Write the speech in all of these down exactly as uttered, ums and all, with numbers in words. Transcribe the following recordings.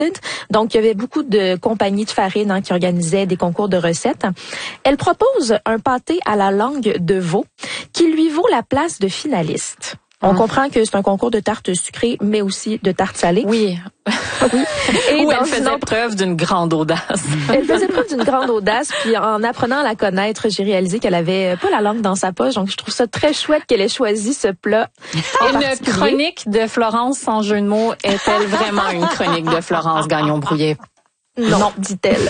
Donc, il y avait beaucoup de compagnies de farine hein, qui organisaient des concours de recettes. Elle propose un pâté à la langue de veau qui lui vaut la place de finaliste. On mmh. comprend que c'est un concours de tarte sucrée, mais aussi de tarte salée. Oui. oui. Et Où elle faisait autre... preuve d'une grande audace. Elle faisait preuve d'une grande audace, puis en apprenant à la connaître, j'ai réalisé qu'elle avait pas la langue dans sa poche, donc je trouve ça très chouette qu'elle ait choisi ce plat. Une chronique de Florence sans jeu de mots est-elle vraiment une chronique de Florence Gagnon-Brouillet? Non, non. dit-elle.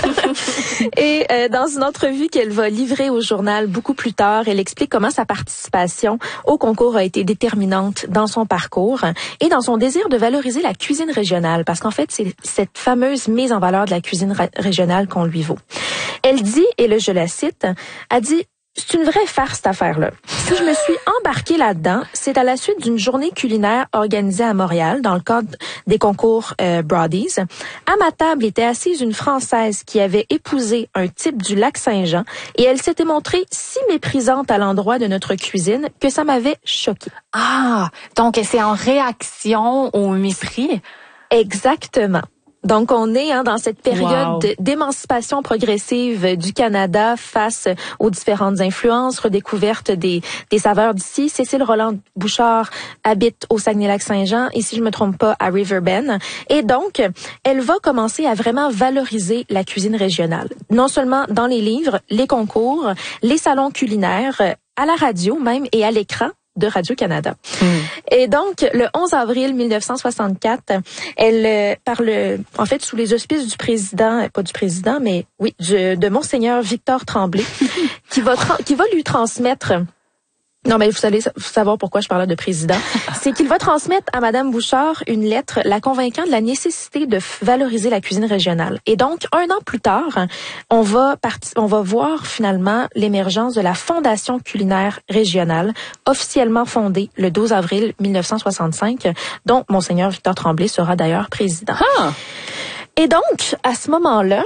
Et euh, dans une entrevue qu'elle va livrer au journal beaucoup plus tard, elle explique comment sa participation au concours a été déterminante dans son parcours et dans son désir de valoriser la cuisine régionale, parce qu'en fait, c'est cette fameuse mise en valeur de la cuisine régionale qu'on lui vaut. Elle dit, et là je la cite, a dit: c'est une vraie farce, cette affaire-là. Si je me suis embarquée là-dedans, c'est à la suite d'une journée culinaire organisée à Montréal dans le cadre des concours euh, Broadies. À ma table était assise une Française qui avait épousé un type du Lac-Saint-Jean et elle s'était montrée si méprisante à l'endroit de notre cuisine que ça m'avait choquée. Ah, donc c'est en réaction au mépris? Exactement. Donc, on est hein, dans cette période wow. d'émancipation progressive du Canada face aux différentes influences, redécouverte des, des saveurs d'ici. Cécile Roland-Bouchard habite au Saguenay-Lac-Saint-Jean, et si je me trompe pas, à Riverbend. Et donc, elle va commencer à vraiment valoriser la cuisine régionale. Non seulement dans les livres, les concours, les salons culinaires, à la radio même et à l'écran de Radio-Canada. Mmh. Et donc, le onze avril mille neuf cent soixante-quatre, elle, euh, par le, en fait, sous les auspices du président, pas du président, mais oui, du, de Monseigneur Victor Tremblay, qui va, tra- qui va lui transmettre. Non, mais vous allez savoir pourquoi je parlais de président. C'est qu'il va transmettre à Madame Bouchard une lettre la convainquant de la nécessité de valoriser la cuisine régionale. Et donc, un an plus tard, on va parti- on va voir finalement l'émergence de la Fondation culinaire régionale, officiellement fondée le douze avril mille neuf cent soixante-cinq, dont Monseigneur Victor Tremblay sera d'ailleurs président. Ah. Et donc, à ce moment-là,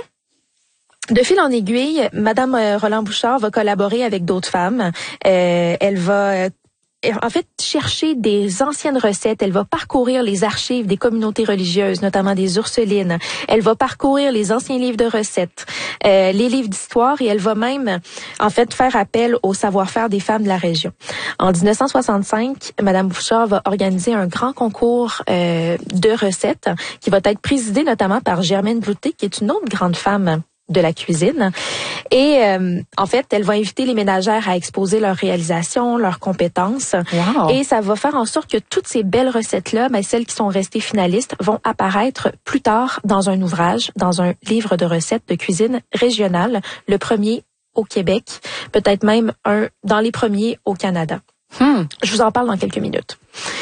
de fil en aiguille, Madame Roland-Bouchard va collaborer avec d'autres femmes. Euh, elle va, en fait, chercher des anciennes recettes. Elle va parcourir les archives des communautés religieuses, notamment des Ursulines. Elle va parcourir les anciens livres de recettes, euh, les livres d'histoire, et elle va même, en fait, faire appel au savoir-faire des femmes de la région. En dix-neuf cent soixante-cinq, Madame Bouchard va organiser un grand concours euh, de recettes qui va être présidé notamment par Germaine Blouté, qui est une autre grande femme de la cuisine. Et euh, en fait, elle va inviter les ménagères à exposer leurs réalisations, leurs compétences. Wow. Et ça va faire en sorte que toutes ces belles recettes-là, mais celles qui sont restées finalistes, vont apparaître plus tard dans un ouvrage, dans un livre de recettes de cuisine régionale, le premier au Québec, peut-être même un dans les premiers au Canada. Hmm. Je vous en parle dans quelques minutes.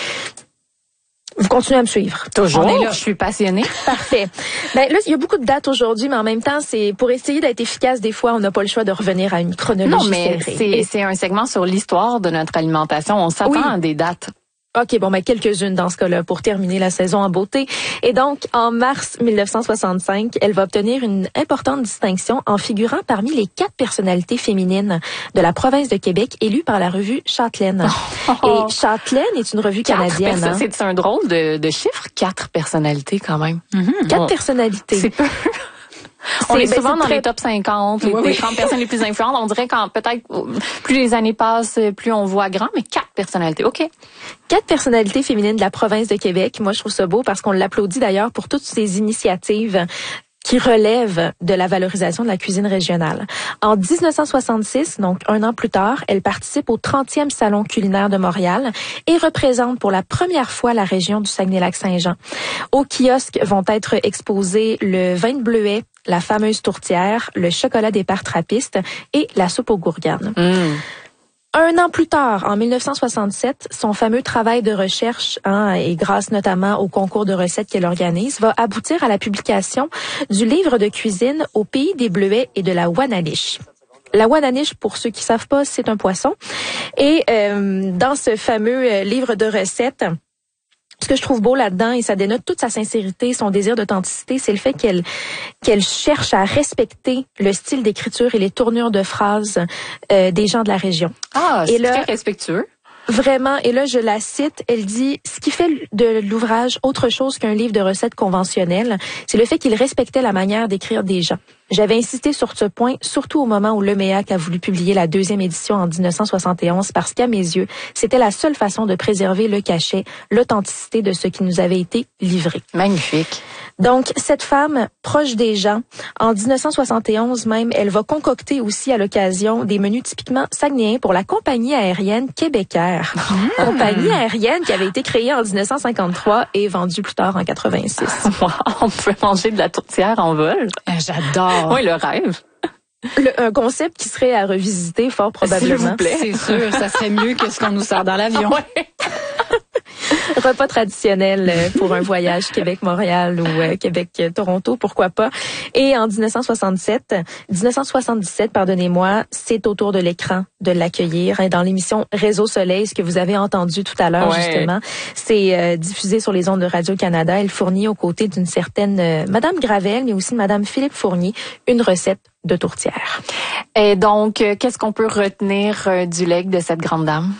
Vous continuez à me suivre. Toujours. On est là. Je suis passionnée. Parfait. Ben là, il y a beaucoup de dates aujourd'hui, mais en même temps, c'est pour essayer d'être efficace. Des fois, on n'a pas le choix de revenir à une chronologie. Non, mais c'est, c'est un segment sur l'histoire de notre alimentation. On s'attend oui. à des dates. OK, bon, ben quelques-unes dans ce cas-là pour terminer la saison en beauté. Et donc, en mars mille neuf cent soixante-cinq, elle va obtenir une importante distinction en figurant parmi les quatre personnalités féminines de la province de Québec élues par la revue Châtelaine. Oh, oh. Et Châtelaine est une revue canadienne. Perso- hein? C'est un drôle de, de chiffre, quatre personnalités quand même. Mm-hmm. Quatre bon. personnalités. C'est peu. On est, est souvent ben, dans très... les top cinquante, les, oui, les oui. trente personnes les plus influentes. On dirait quand peut-être plus les années passent, plus on voit grand, mais quatre personnalités. OK. Quatre personnalités féminines de la province de Québec. Moi, je trouve ça beau parce qu'on l'applaudit d'ailleurs pour toutes ces initiatives qui relève de la valorisation de la cuisine régionale. En dix-neuf cent soixante-six, donc un an plus tard, elle participe au trentième Salon culinaire de Montréal et représente pour la première fois la région du Saguenay-Lac-Saint-Jean. Au kiosque vont être exposés le vin de bleuet, la fameuse tourtière, le chocolat des parts trappistes et la soupe aux gourganes. Mmh. Un an plus tard, en mille neuf cent soixante-sept, son fameux travail de recherche, hein, et grâce notamment au concours de recettes qu'elle organise, va aboutir à la publication du livre de cuisine Au pays des bleuets et de la Wananiche. La Wananiche, pour ceux qui savent pas, c'est un poisson. Et euh, dans ce fameux euh, livre de recettes, ce que je trouve beau là-dedans, et ça dénote toute sa sincérité, son désir d'authenticité, c'est le fait qu'elle qu'elle cherche à respecter le style d'écriture et les tournures de phrases euh, des gens de la région. Ah, c'est et là, très respectueux. Vraiment, et là je la cite, elle dit « Ce qui fait de l'ouvrage autre chose qu'un livre de recettes conventionnel, c'est le fait qu'il respectait la manière d'écrire des gens. J'avais insisté sur ce point, surtout au moment où Leméac a voulu publier la deuxième édition en dix-neuf cent soixante et onze, parce qu'à mes yeux, c'était la seule façon de préserver le cachet, l'authenticité de ce qui nous avait été livré. » Magnifique. Donc, cette femme proche des gens, en dix-neuf cent soixante et onze même, elle va concocter aussi à l'occasion des menus typiquement saguenéens pour la compagnie aérienne Québécaire. Mmh. Compagnie aérienne qui avait été créée en dix-neuf cent cinquante-trois et vendue plus tard en quatre-vingt-six. Wow, on peut manger de la tourtière en vol. J'adore. Oui, le rêve. Le, un concept qui serait à revisiter fort probablement. S'il vous plaît. C'est sûr, ça serait mieux que ce qu'on nous sert dans l'avion. Ouais. Repas traditionnel pour un voyage Québec-Montréal ou euh, Québec-Toronto, pourquoi pas. Et en dix-neuf cent soixante-sept, dix-neuf cent soixante-dix-sept, pardonnez-moi, c'est au tour de l'écran de l'accueillir. Et dans l'émission Réseau Soleil, ce que vous avez entendu tout à l'heure, ouais. justement, c'est euh, diffusé sur les ondes de Radio-Canada. Elle fournit aux côtés d'une certaine euh, Madame Gravel, mais aussi de Madame Philippe Fournier, une recette de tourtière. Et donc, euh, qu'est-ce qu'on peut retenir euh, du legs de cette grande dame?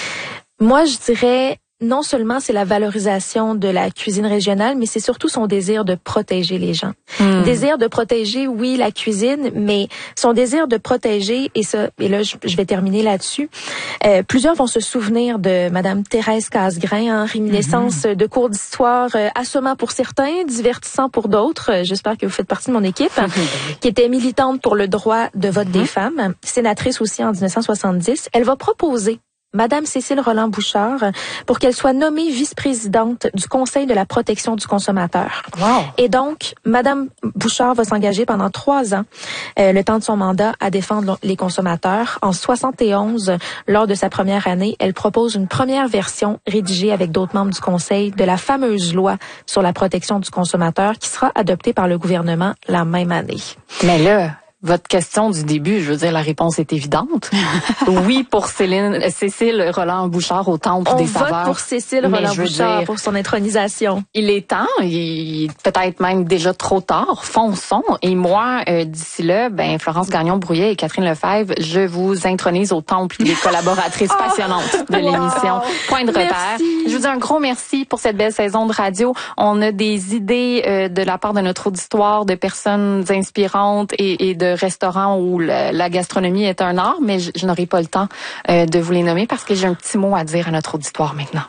Moi, je dirais... Non seulement c'est la valorisation de la cuisine régionale, mais c'est surtout son désir de protéger les gens. Mmh. Désir de protéger, oui, la cuisine, mais son désir de protéger, et ça, et là, je, je vais terminer là-dessus. Euh, plusieurs vont se souvenir de Madame Thérèse Casgrain, hein, réminiscence mmh. de cours d'histoire, euh, assommant pour certains, divertissant pour d'autres. Euh, j'espère que vous faites partie de mon équipe, hein, qui était militante pour le droit de vote mmh. des femmes, sénatrice aussi en dix-neuf cent soixante-dix. Elle va proposer Madame Cécile Roland-Bouchard pour qu'elle soit nommée vice-présidente du Conseil de la protection du consommateur. Wow. Et donc, Madame Bouchard va s'engager pendant trois ans, euh, le temps de son mandat, à défendre les consommateurs. En soixante et onze, lors de sa première année, elle propose une première version rédigée avec d'autres membres du Conseil de la fameuse loi sur la protection du consommateur qui sera adoptée par le gouvernement la même année. Mais là... Votre question du début, je veux dire, la réponse est évidente. Oui, pour Céline, Cécile Roland-Bouchard au Temple On des saveurs. On vote pour Cécile Roland-Bouchard pour son intronisation. Il est temps, il est peut-être même déjà trop tard. Fonçons. Et moi, euh, d'ici là, ben Florence Gagnon-Brouillet et Catherine Lefebvre, je vous intronise au Temple des collaboratrices oh, passionnantes de l'émission wow, Point de repère. Merci. Je vous dis un gros merci pour cette belle saison de radio. On a des idées euh, de la part de notre auditoire, de personnes inspirantes et, et de restaurants où le, la gastronomie est un art, mais je, je n'aurai pas le temps euh, de vous les nommer parce que j'ai un petit mot à dire à notre auditoire maintenant.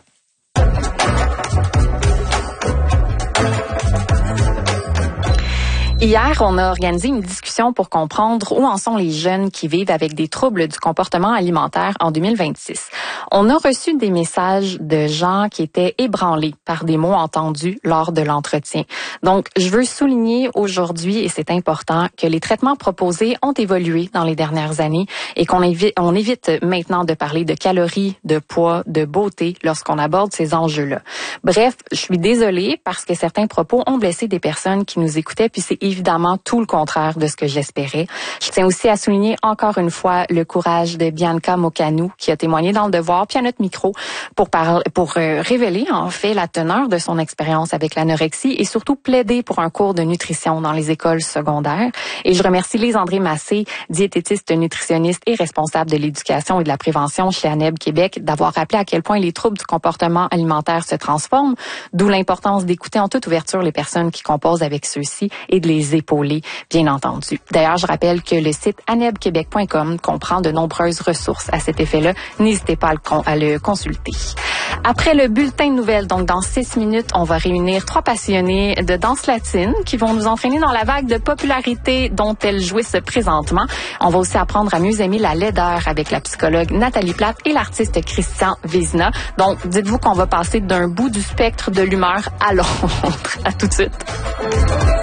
Hier, on a organisé une discussion pour comprendre où en sont les jeunes qui vivent avec des troubles du comportement alimentaire en deux mille vingt-six. On a reçu des messages de gens qui étaient ébranlés par des mots entendus lors de l'entretien. Donc, je veux souligner aujourd'hui, et c'est important, que les traitements proposés ont évolué dans les dernières années et qu'on évite, on évite maintenant de parler de calories, de poids, de beauté lorsqu'on aborde ces enjeux-là. Bref, je suis désolée parce que certains propos ont blessé des personnes qui nous écoutaient, puis c'est évidemment tout le contraire de ce que j'espérais. Je tiens aussi à souligner encore une fois le courage de Bianca Mocanou qui a témoigné dans Le Devoir puis à notre micro pour parler, pour euh, révéler en fait la teneur de son expérience avec l'anorexie et surtout plaider pour un cours de nutrition dans les écoles secondaires. Et je remercie Lise-André Massé, diététiste, nutritionniste et responsable de l'éducation et de la prévention chez ANEB Québec, d'avoir rappelé à quel point les troubles du comportement alimentaire se transforment, d'où l'importance d'écouter en toute ouverture les personnes qui composent avec ceux-ci et de les épauler, bien entendu. D'ailleurs, je rappelle que le site aneb québec point com comprend de nombreuses ressources à cet effet-là. N'hésitez pas à le, con- à le consulter. Après le bulletin de nouvelles, donc dans six minutes, on va réunir trois passionnés de danse latine qui vont nous entraîner dans la vague de popularité dont elles jouissent présentement. On va aussi apprendre à mieux aimer la laideur avec la psychologue Nathalie Plate et l'artiste Christian Vézina. Donc, dites-vous qu'on va passer d'un bout du spectre de l'humeur à l'autre. À tout de suite.